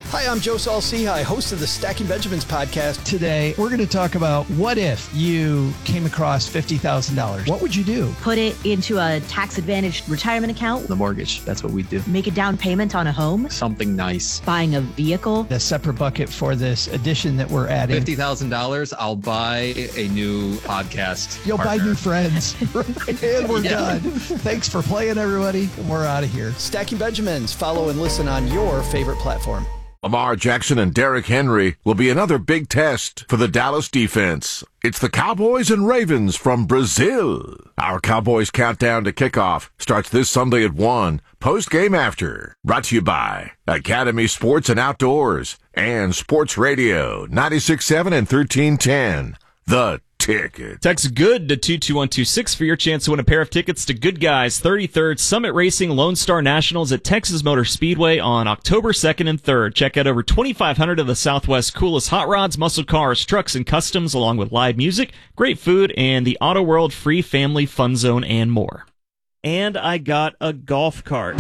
Hi, I'm Joe Saul-Sehy, host of the Stacking Benjamins podcast. Today, we're going to talk about what if you came across $50,000? What would you do? Put it into a tax-advantaged retirement account. The mortgage, that's what we do. Make a down payment on a home. Something nice. Buying a vehicle. A separate bucket for this addition that we're adding. $50,000, I'll buy a new podcast You'll partner. buy new friends. And we're done. Thanks for playing, everybody. We're out of here. Stacking Benjamins. Follow and listen on your favorite platform. Lamar Jackson and Derrick Henry will be another big test for the Dallas defense. It's the Cowboys and Ravens from Brazil. Our Cowboys countdown to kickoff starts this Sunday at 1, post-game after. Brought to you by Academy Sports and Outdoors and Sports Radio 96.7 and 1310. The Ticket. Text GOOD to 22126 for your chance to win a pair of tickets to Good Guys 33rd Summit Racing Lone Star Nationals at Texas Motor Speedway on October 2nd and 3rd. Check out over 2,500 of the Southwest's coolest hot rods, muscle cars, trucks, and customs, along with live music, great food, and the Auto World free family fun zone and more. And I got a golf cart.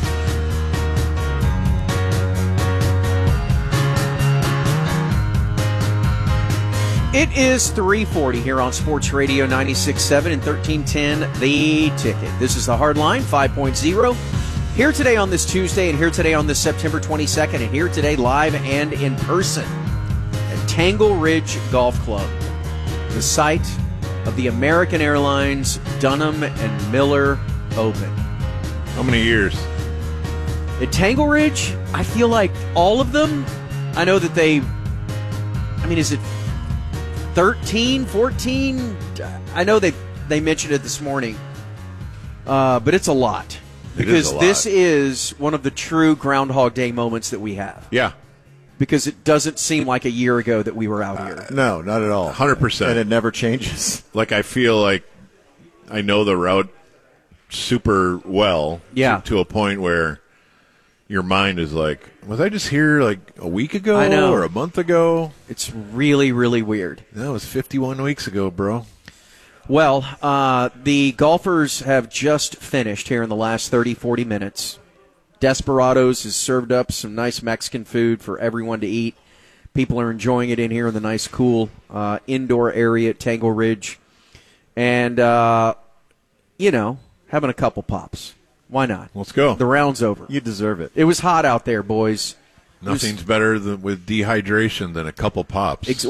It is 3:40 here on Sports Radio 96.7 and 1310, The Ticket. This is the Hardline 5.0. Here today on this Tuesday, and here today on this September 22nd, and here today live and in person at Tangle Ridge Golf Club, the site of the American Airlines Dunham and Miller Open. How many years? At Tangle Ridge, I feel like all of them. I know that is it 13, 14? I know they mentioned it this morning, but it's a lot. Because this is one of the true Groundhog Day moments that we have. Yeah. Because it doesn't seem like a year ago that we were out here. No, not at all. 100%. And it never changes. Like, I feel like I know the route super well to a point where your mind is like, was I just here like a week ago or a month ago? It's really, really weird. That was 51 weeks ago, bro. Well, the golfers have just finished here in the last 30, 40 minutes. Desperados has served up some nice Mexican food for everyone to eat. People are enjoying it in here in the nice, cool indoor area at Tangle Ridge. And, having a couple pops. Why not? Let's go. The round's over. You deserve it. It was hot out there, boys. Nothing's better with dehydration than a couple pops.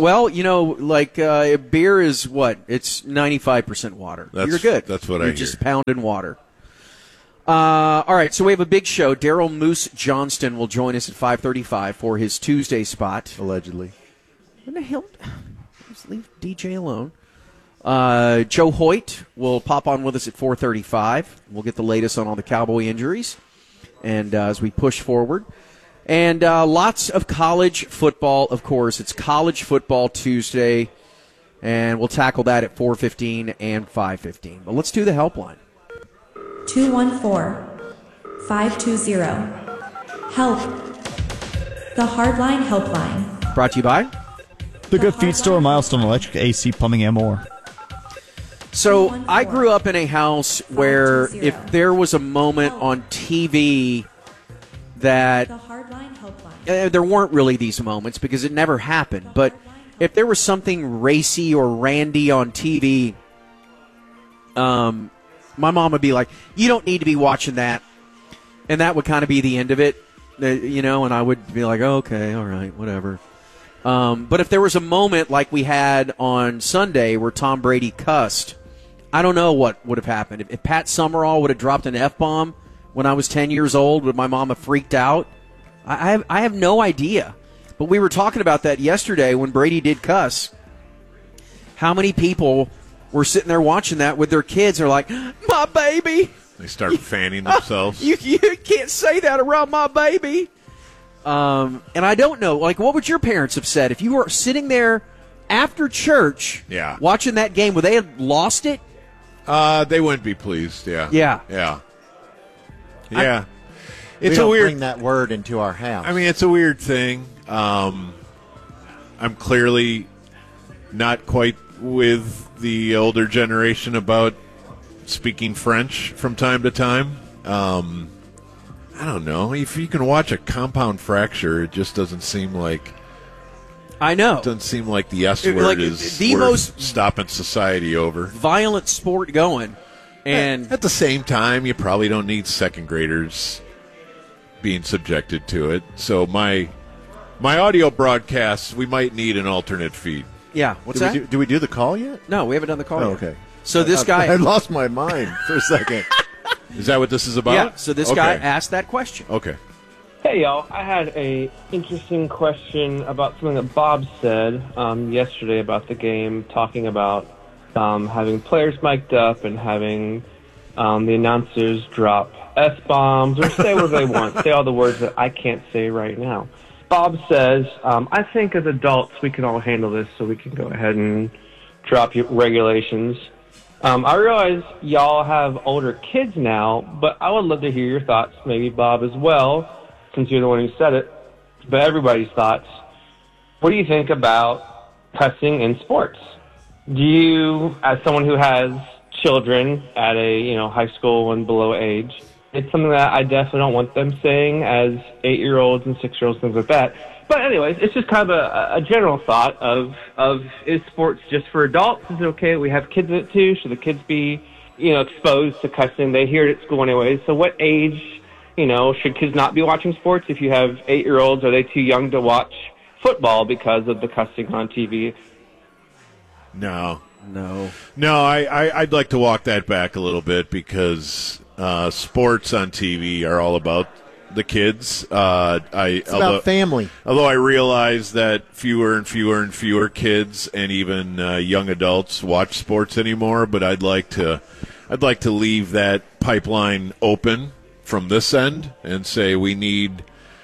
Beer is what? It's 95% water. You're good. That's what You're just pounding water. All right, so we have a big show. Daryl Moose Johnston will join us at 5:35 for his Tuesday spot. Allegedly. What the hell? Just leave DJ alone. Joe Hoyt will pop on with us at 4:35. We'll get the latest on all the Cowboy injuries, and as we push forward. And lots of college football, of course. It's College Football Tuesday, and we'll tackle that at 4:15 and 5:15. But let's do the helpline. 214-520-HELP. The Hardline Helpline. Brought to you by The Good Feet Store, Milestone Electric, AC, Plumbing, and more. So I grew up in a house where if there was a moment on TV that there weren't really these moments because it never happened, but if there was something racy or randy on TV, my mom would be like, you don't need to be watching that. And that would kind of be the end of it, and I would be like, oh, okay, all right, whatever. But if there was a moment like we had on Sunday where Tom Brady cussed, I don't know what would have happened. If Pat Summerall would have dropped an F-bomb when I was 10 years old, would my mom have freaked out? I have no idea. But we were talking about that yesterday when Brady did cuss. How many people were sitting there watching that with their kids? They're like, my baby. They start fanning themselves. You can't say that around my baby. And I don't know, what would your parents have said if you were sitting there after church watching that game? Would they have lost it? They wouldn't be pleased, yeah. Yeah. It's we don't a weird bring that word into our house. I mean, it's a weird thing. I'm clearly not quite with the older generation about speaking French from time to time. I don't know. If you can watch a compound fracture, it just doesn't seem like. I know. It doesn't seem like the S word like is the most stopping society over. Violent sport going. And at the same time, you probably don't need second graders being subjected to it. So my audio broadcasts, we might need an alternate feed. Yeah. What's that? Do we do the call yet? No, we haven't done the call yet. Okay. So this guy... I lost my mind for a second. Is that what this is about? Yeah, so this guy asked that question. Okay. Hey, y'all. I had a interesting question about something that Bob said yesterday about the game, talking about having players mic'd up and having the announcers drop S-bombs or say whatever they want, say all the words that I can't say right now. Bob says, I think as adults we can all handle this, so we can go ahead and drop your regulations. I realize y'all have older kids now, but I would love to hear your thoughts, maybe Bob as well, since you're the one who said it, but everybody's thoughts. What do you think about cussing in sports? Do you, as someone who has children at a high school and below age, it's something that I definitely don't want them saying as 8-year-olds and 6-year-olds, things like that. But anyways, it's just kind of a general thought of is sports just for adults? Is it okay that we have kids in it too? Should the kids be, exposed to cussing? They hear it at school anyways. So what age, should kids not be watching sports? If you have 8-year-olds, are they too young to watch football because of the cussing on TV? No. No, I'd like to walk that back a little bit because sports on TV are all about the kids. It's about family. Although I realize that fewer and fewer kids and even young adults watch sports anymore, but I'd like to leave that pipeline open from this end and say we need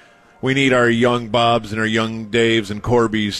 our young Bobs and our young Daves and Corbys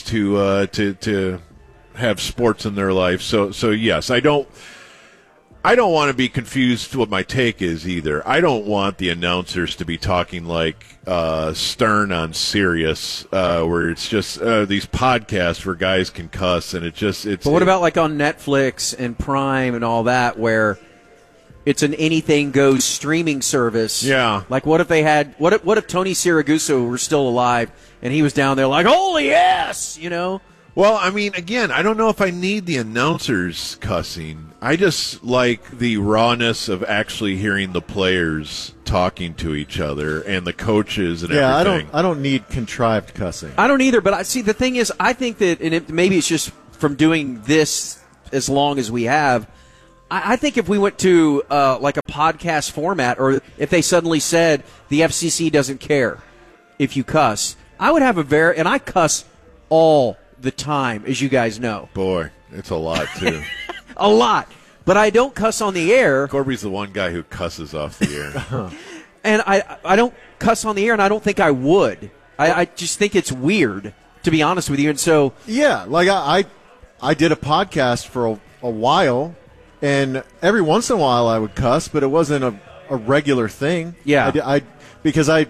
to have sports in their life. So yes, I don't want to be confused what my take is either. I don't want the announcers to be talking like Stern on Sirius, where it's just these podcasts where guys can cuss, and it's. But what about like on Netflix and Prime and all that, where it's an anything goes streaming service? Yeah. Like what if they had what if Tony Siragusa were still alive and he was down there like, holy yes, Well, I mean, again, I don't know if I need the announcers cussing. I just like the rawness of actually hearing the players talking to each other and the coaches and everything. I don't need contrived cussing. I don't either, but the thing is, I think that, and maybe it's just from doing this as long as we have, I think if we went to like a podcast format, or if they suddenly said the FCC doesn't care if you cuss, I would have and I cuss all the time, as you guys know. Boy, it's a lot, too. A lot. But I don't cuss on the air. Corby's the one guy who cusses off the air. And I don't cuss on the air, and I don't think I would. I just think it's weird, to be honest with you. And so... Yeah, like I did a podcast for a while, and every once in a while I would cuss, but it wasn't a regular thing. Yeah. Because I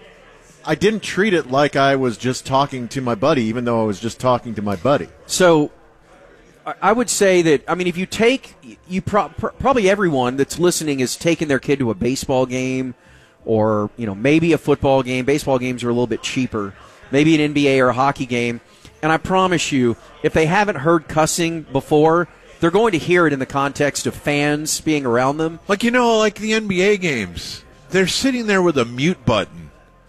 didn't treat it like I was just talking to my buddy, even though I was just talking to my buddy. So I would say that, I mean, if you take, probably everyone that's listening is taking their kid to a baseball game or, maybe a football game. Baseball games are a little bit cheaper. Maybe an NBA or a hockey game. And I promise you, if they haven't heard cussing before, they're going to hear it in the context of fans being around them. Like the NBA games. They're sitting there with a mute button.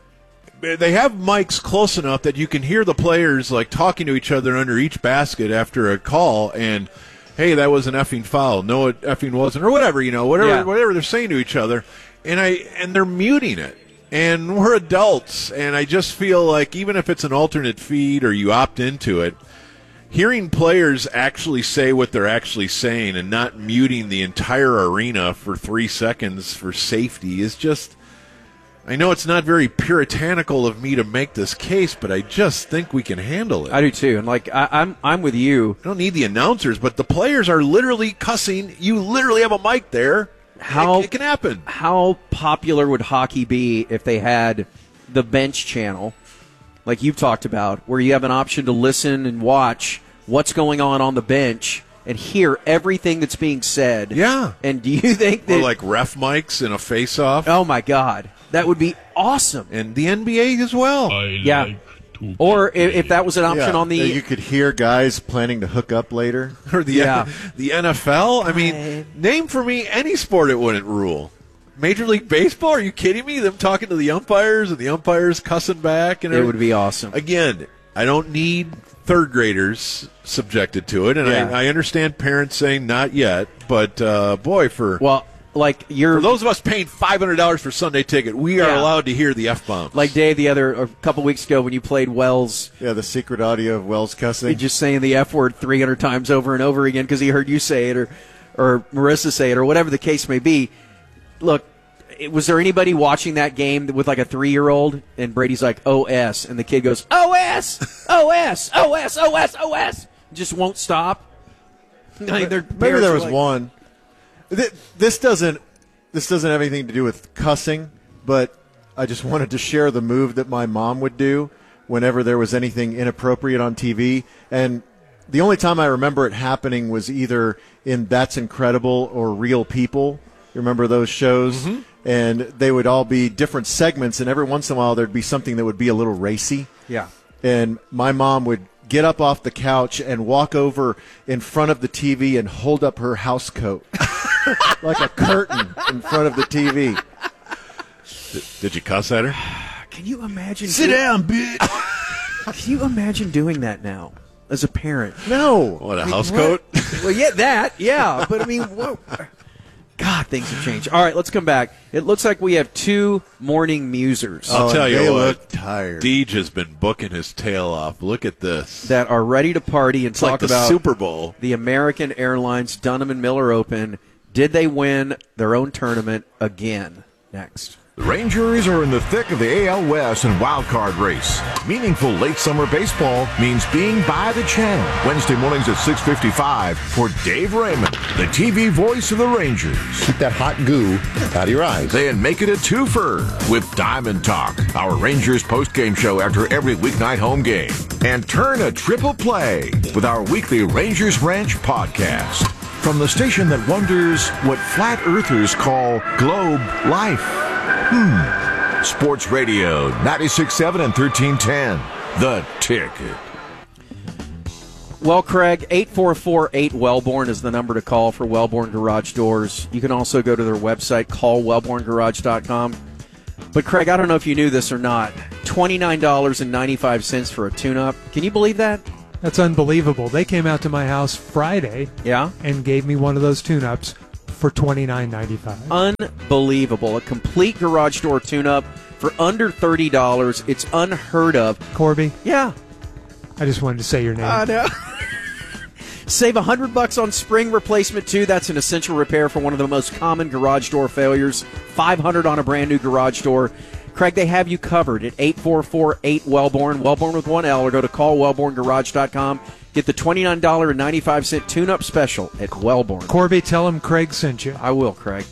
They have mics close enough that you can hear the players like talking to each other under each basket after a call, and hey, that was an effing foul. No, it effing wasn't, or whatever, whatever they're saying to each other, and they're muting it. And we're adults, and I just feel like even if it's an alternate feed or you opt into it, hearing players actually say what they're actually saying and not muting the entire arena for 3 seconds for safety is just. I know it's not very puritanical of me to make this case, but I just think we can handle it. I do too, and I'm with you. I don't need the announcers, but the players are literally cussing. You literally have a mic there. It can happen. How popular would hockey be if they had the bench channel, like you've talked about, where you have an option to listen and watch what's going on the bench, and hear everything that's being said. Yeah. And do you think that... Or like ref mics in a face-off. Oh, my God. That would be awesome. And the NBA as well. Yeah. Or if that was an option on the... You could hear guys planning to hook up later. Or the NFL. I mean, name for me any sport it wouldn't rule. Major League Baseball? Are you kidding me? Them talking to the umpires and the umpires cussing back? And it would be awesome. Again, I don't need third graders subjected to it. And I understand parents saying not yet. But, boy, for those of us paying $500 for Sunday ticket, we are allowed to hear the F-bombs. Like Dave a couple weeks ago when you played Wells. Yeah, the secret audio of Wells cussing. Just saying the F word 300 times over and over again because he heard you say it or Marissa say it or whatever the case may be. Look, was there anybody watching that game with like a 3-year-old and Brady's like, OS, and the kid goes, OS, OS, OS, OS, OS, just won't stop? Maybe there was one. This doesn't have anything to do with cussing, but I just wanted to share the move that my mom would do whenever there was anything inappropriate on TV. And the only time I remember it happening was either in That's Incredible or Real People. You remember those shows? Mm-hmm. And they would all be different segments, and every once in a while there'd be something that would be a little racy. Yeah. And my mom would get up off the couch and walk over in front of the TV and hold up her house coat like a curtain in front of the TV. Did you cuss at her? Can you imagine? Sit down, bitch. Can you imagine doing that now as a parent? No. What, a house coat? Well, yeah. But I mean, whoa. God, things have changed. All right, let's come back. It looks like we have 2 morning musers. I'll tell you they what. Look tired. Deej has been booking his tail off. Look at this. That are ready to party and talk like the about Super Bowl. The American Airlines Dunham and Miller Open. Did they win their own tournament again? Next. The Rangers are in the thick of the AL West and wild card race. Meaningful late summer baseball means being by the channel. Wednesday mornings at 6:55 for Dave Raymond, the TV voice of the Rangers. Keep that hot goo out of your eyes. Then make it a twofer with Diamond Talk, our Rangers postgame show after every weeknight home game. And turn a triple play with our weekly Rangers Ranch podcast. From the station that wonders what flat earthers call globe life. Sports Radio 96.7 and 1310. The Ticket. Well, Craig, 844-8-WELLBORN is the number to call for Wellborn Garage Doors. You can also go to their website, callwellborngarage.com. But, Craig, I don't know if you knew this or not. $29.95 for a tune-up. Can you believe that? That's unbelievable. They came out to my house Friday and gave me one of those tune-ups for $29.95. Unbelievable. A complete garage door tune-up for under $30. It's unheard of. Corby? Yeah. I just wanted to say your name. I know. Save $100 on spring replacement, too. That's an essential repair for one of the most common garage door failures. $500 on a brand-new garage door. Craig, they have you covered at 844-8-WELLBORN. Wellborn with one L, or go to callwellborngarage.com. Get the $29.95 tune-up special at Wellborn. Corby, tell him Craig sent you. I will, Craig.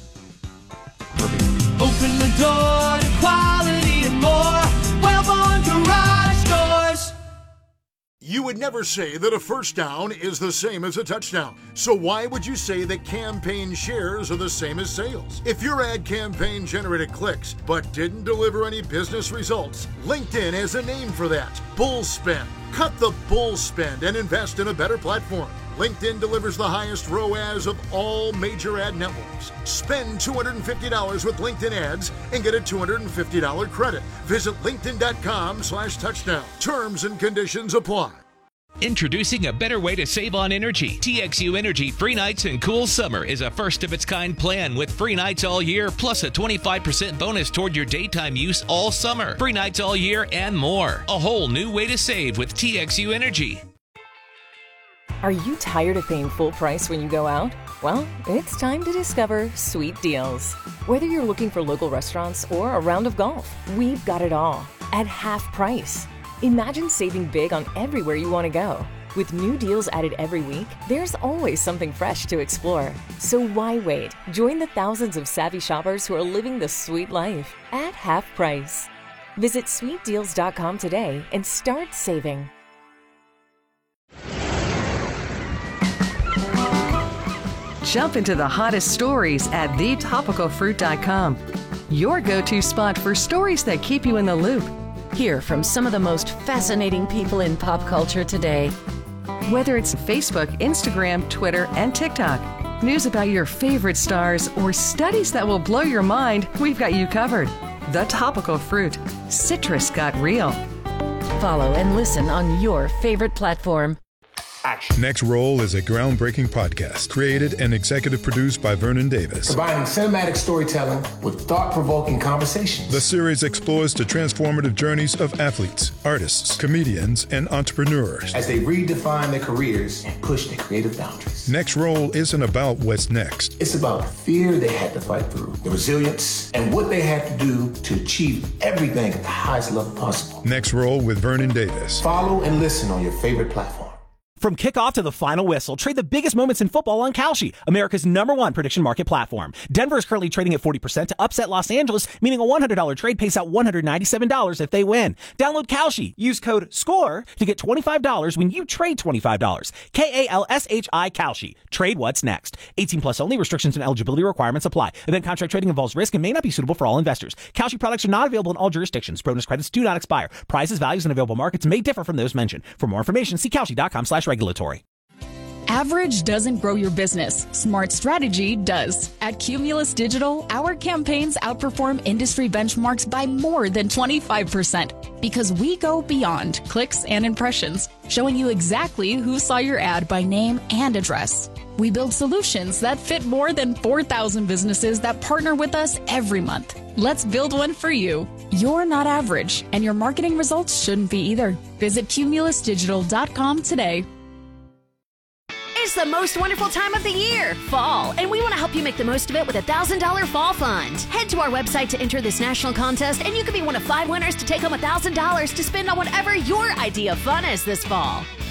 Open the door to quality and more. Wellborn Garage Doors. You would never say that a first down is the same as a touchdown. So why would you say that campaign shares are the same as sales? If your ad campaign generated clicks but didn't deliver any business results, LinkedIn has a name for that. Bull spend. Cut the bull spend and invest in a better platform. LinkedIn delivers the highest ROAS of all major ad networks. Spend $250 with LinkedIn ads and get a $250 credit. Visit linkedin.com/touchdown. Terms and conditions apply. Introducing a better way to save on energy. TXU Energy Free Nights and Cool Summer is a first-of-its-kind plan with free nights all year, plus a 25% bonus toward your daytime use all summer. Free nights all year and more. A whole new way to save with TXU Energy. Are you tired of paying full price when you go out? Well, it's time to discover Sweet Deals. Whether you're looking for local restaurants or a round of golf, we've got it all at half price. Imagine saving big on everywhere you want to go. With new deals added every week, there's always something fresh to explore. So why wait? Join the thousands of savvy shoppers who are living the sweet life at half price. Visit sweetdeals.com today and start saving. Jump into the hottest stories at thetopicalfruit.com. Your go-to spot for stories that keep you in the loop. Hear from some of the most fascinating people in pop culture today. Whether it's Facebook, Instagram, Twitter, and TikTok, news about your favorite stars, or studies that will blow your mind, we've got you covered. The Topical Fruit. Citrus got real. Follow and listen on your favorite platform. Next Roll is a groundbreaking podcast created and executive produced by Vernon Davis. Combining cinematic storytelling with thought-provoking conversations. The series explores the transformative journeys of athletes, artists, comedians, and entrepreneurs as they redefine their careers and push their creative boundaries. Next Roll isn't about what's next. It's about the fear they had to fight through, the resilience, and what they had to do to achieve everything at the highest level possible. Next Roll with Vernon Davis. Follow and listen on your favorite platform. From kickoff to the final whistle, trade the biggest moments in football on Kalshi, America's #1 prediction market platform. Denver is currently trading at 40% to upset Los Angeles, meaning a $100 trade pays out $197 if they win. Download Kalshi. Use code SCORE to get $25 when you trade $25. KALSHI Kalshi. Trade what's next. 18 plus only. Restrictions and eligibility requirements apply. Event contract trading involves risk and may not be suitable for all investors. Kalshi products are not available in all jurisdictions. Bonus credits do not expire. Prices, values, and available markets may differ from those mentioned. For more information, see Kalshi.com/regulatory. Average doesn't grow your business. Smart strategy does. At Cumulus Digital, our campaigns outperform industry benchmarks by more than 25% because we go beyond clicks and impressions, showing you exactly who saw your ad by name and address. We build solutions that fit more than 4,000 businesses that partner with us every month. Let's build one for you. You're not average, and your marketing results shouldn't be either. Visit cumulusdigital.com today. It's the most wonderful time of the year, fall, and we want to help you make the most of it with a $1,000 fall fund. Head to our website to enter this national contest, and you could be one of 5 winners to take home $1,000 to spend on whatever your idea of fun is this fall.